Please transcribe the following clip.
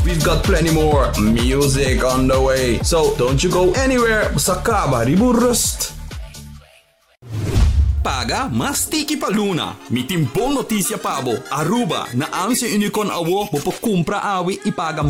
we've got plenty more music on the way. So don't you go anywhere. Sa Kabaribu Rust. Paga mas tiki paluna. Mi timpong notisya pabo. Aruba na ang si Unicorn awo pupukumpra awi ipaga